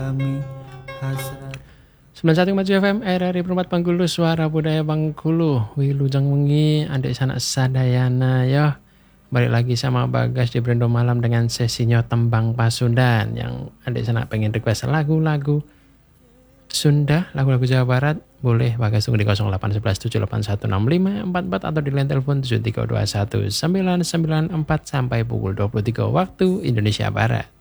kami hasrat. 91,7 FM RRI Perempat Bengkulu, suara budaya Bengkulu. Wilujeng wengi adik sanak sadayana yo. Balik lagi sama Bagas di Brendo Malam dengan sesinya Tembang Pasundan. Yang adik sanak pengen request lagu-lagu Sunda, lagu-lagu Jawa Barat, boleh Bagas tunggu di 0811781644 atau di line telepon 7321994 sampai pukul 23 waktu Indonesia Barat.